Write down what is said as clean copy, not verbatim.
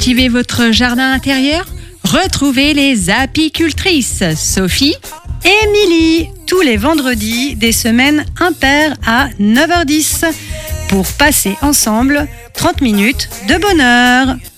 cultiver votre jardin intérieur? Retrouvez les apicultrices Sophie et Émilie, tous les vendredis, des semaines impaires à 9h10, pour passer ensemble 30 minutes de bonheur.